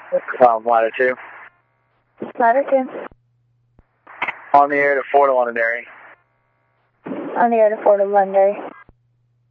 Ladder 2. Ladder 2. On the air to Fort Londonderry. On the air to Fort Londonderry.